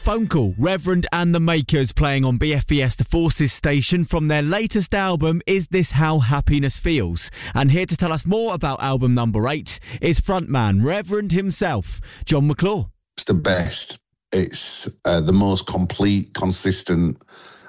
Phone Call, Reverend and the Makers playing on BFBS The Forces station from their latest album, Is This How Happiness Feels? And here to tell us more about album number 8 is frontman, Reverend himself, John McClure. It's the best. It's the most complete, consistent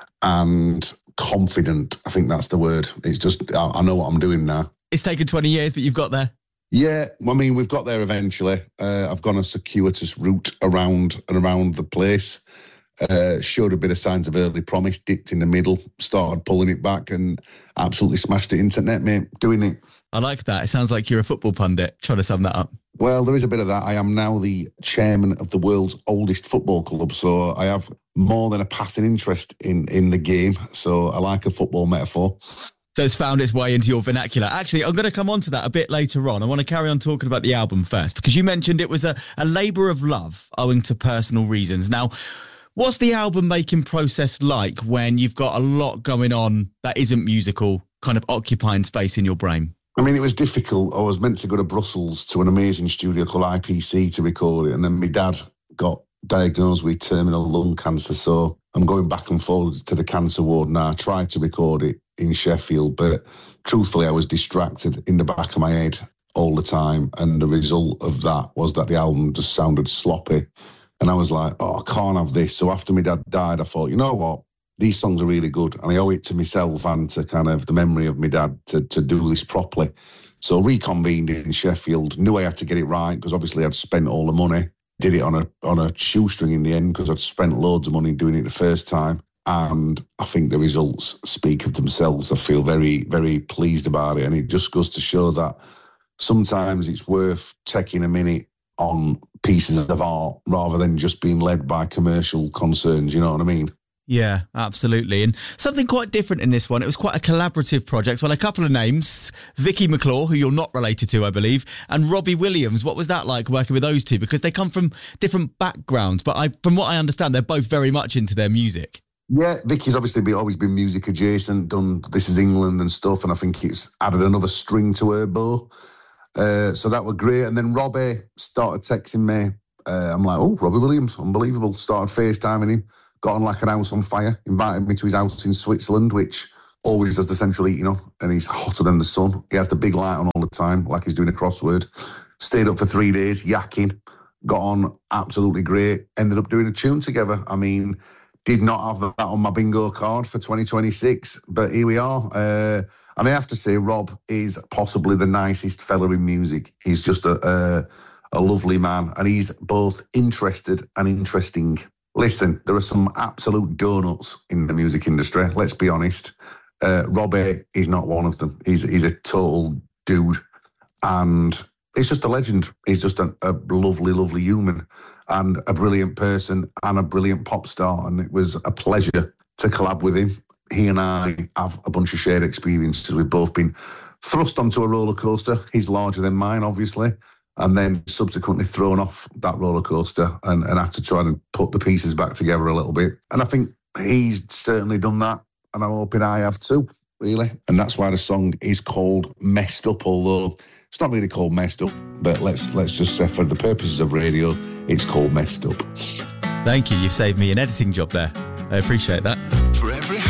and confident. I think that's the word. It's just, I know what I'm doing now. It's taken 20 years, but you've got there. Yeah, I mean, we've got there eventually. I've gone a circuitous route around the place. Showed a bit of signs of early promise, dipped in the middle, started pulling it back and absolutely smashed it into net, mate, doing it. I like that. It sounds like you're a football pundit. Trying to sum that up. Well, there is a bit of that. I am now the chairman of the world's oldest football club, so I have more than a passing interest in the game. So I like a football metaphor. So it's found its way into your vernacular. Actually, I'm going to come on to that a bit later on. I want to carry on talking about the album first, because you mentioned it was a labour of love owing to personal reasons. Now, what's the album making process like when you've got a lot going on that isn't musical, kind of occupying space in your brain? I mean, it was difficult. I was meant to go to Brussels to an amazing studio called IPC to record it, and then my dad got diagnosed with terminal lung cancer, so I'm going back and forth to the cancer ward now. I tried to record it in Sheffield, but truthfully I was distracted in the back of my head all the time, and the result of that was that the album just sounded sloppy, and I was like, I can't have this. So after my dad died, I thought, you know what, these songs are really good, and I owe it to myself and to kind of the memory of my dad to do this properly. So reconvened in Sheffield, knew I had to get it right because obviously I'd spent all the money, did it on a shoestring in the end because I'd spent loads of money doing it the first time. And I think the results speak of themselves. I feel very, very pleased about it. And it just goes to show that sometimes it's worth taking a minute on pieces of art rather than just being led by commercial concerns, you know what I mean? Yeah, absolutely. And something quite different in this one. It was quite a collaborative project. Well, a couple of names, Vicky McClure, who you're not related to, I believe, and Robbie Williams. What was that like working with those two? Because they come from different backgrounds, but from what I understand, they're both very much into their music. Yeah, Vicky's obviously always been music adjacent, done This Is England and stuff, and I think it's added another string to her bow. So that was great. And then Robbie started texting me. I'm like, Robbie Williams, unbelievable. Started FaceTiming him. Got on like an house on fire, invited me to his house in Switzerland, which always has the central heating on, and he's hotter than the sun. He has the big light on all the time, like he's doing a crossword. Stayed up for 3 days, yakking, got on absolutely great, ended up doing a tune together. I mean, did not have that on my bingo card for 2026, but here we are. And I have to say, Rob is possibly the nicest fella in music. He's just a lovely man, and he's both interested and interesting. Listen, there are some absolute donuts in the music industry, let's be honest. Robbie is not one of them. He's a total dude, and he's just a legend. He's just a lovely, lovely human and a brilliant person and a brilliant pop star, and it was a pleasure to collab with him. He and I have a bunch of shared experiences. We've both been thrust onto a roller coaster. He's larger than mine, obviously, and then subsequently thrown off that roller coaster and had to try and put the pieces back together a little bit. And I think he's certainly done that, and I'm hoping I have too, really. And that's why the song is called Messed Up, although it's not really called Messed Up, but let's just say for the purposes of radio, it's called Messed Up. Thank you. You've saved me an editing job there. I appreciate that. For every